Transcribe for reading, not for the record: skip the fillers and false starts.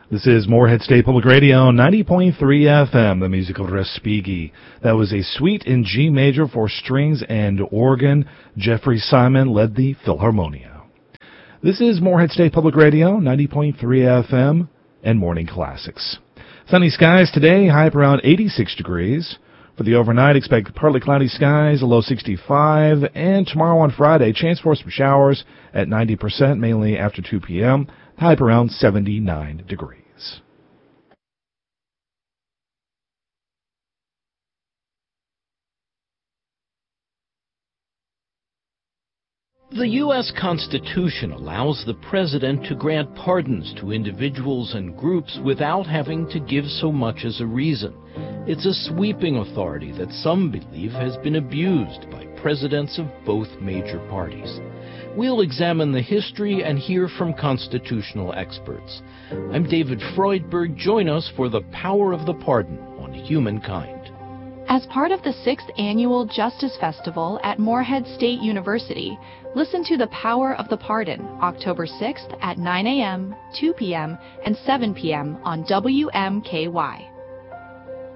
This is Morehead State Public Radio, 90.3 FM, the musical Respighi. That was a suite in G major for strings and organ. Jeffrey Simon led the Philharmonia. This is Morehead State Public Radio, 90.3 FM, and Morning Classics. Sunny skies today, high up around 86 degrees. For the overnight, expect partly cloudy skies, a low 65. And tomorrow on Friday, chance for some showers at 90%, mainly after 2 p.m., high up around 79 degrees. The U.S. Constitution allows the President to grant pardons to individuals and groups without having to give so much as a reason. It's a sweeping authority that some believe has been abused by presidents of both major parties. We'll examine the history and hear from constitutional experts. I'm David Freudberg. Join us for The Power of the Pardon on Humankind. As part of the 6th Annual Justice Festival at Morehead State University, listen to The Power of the Pardon, October 6th at 9 a.m., 2 p.m., and 7 p.m. on WMKY.